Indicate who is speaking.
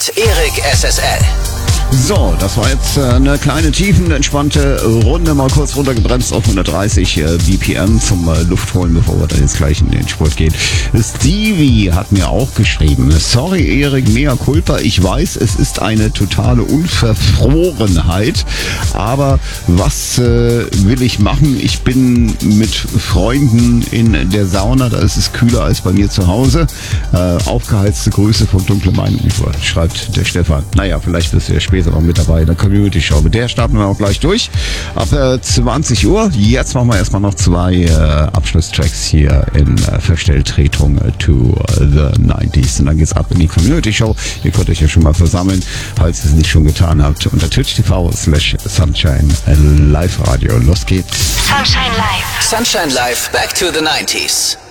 Speaker 1: Erik SSL.
Speaker 2: So, das war jetzt eine kleine tiefenentspannte Runde, mal kurz runtergebremst auf 130 BPM zum Luft holen, bevor wir dann jetzt gleich in den Sport gehen. Stevie hat mir auch geschrieben: Sorry Erik, mea culpa, ich weiß, es ist eine totale Unverfrorenheit, aber was will ich machen? Ich bin mit Freunden in der Sauna, da ist es kühler als bei mir zu Hause. Aufgeheizte Grüße von Dunkle Meinung, schreibt der Stefan. Naja, vielleicht bist du ja später noch mit dabei in der Community Show. Mit der starten wir auch gleich durch. Ab 20 Uhr. Jetzt machen wir erstmal noch zwei Abschlusstracks hier in Verstelltretung to the 90s. Und dann geht's ab in die Community Show. Ihr könnt euch ja schon mal versammeln, falls ihr es nicht schon getan habt. Unter twitch.tv/Sunshine Live Radio. Los geht's.
Speaker 1: Sunshine Live. Sunshine Live, back to the 90s.